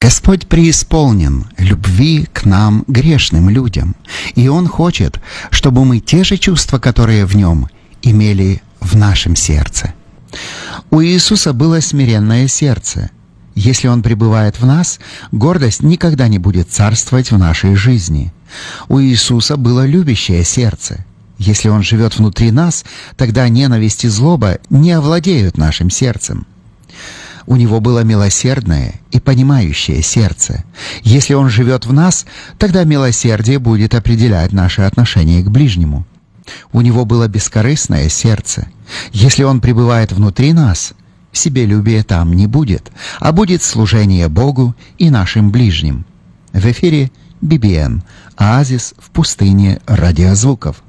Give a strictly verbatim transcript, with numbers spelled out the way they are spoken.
Господь преисполнен любви к нам, грешным людям, и Он хочет, чтобы мы те же чувства, которые в Нем, имели в нашем сердце. У Иисуса было смиренное сердце. Если Он пребывает в нас, гордость никогда не будет царствовать в нашей жизни. У Иисуса было любящее сердце. Если Он живет внутри нас, тогда ненависть и злоба не овладеют нашим сердцем. У Него было милосердное и понимающее сердце. Если Он живет в нас, тогда милосердие будет определять наше отношение к ближнему. У Него было бескорыстное сердце. Если Он пребывает внутри нас, себелюбия там не будет, а будет служение Богу и нашим ближним. В эфире би би эн, оазис в пустыне радиозвуков.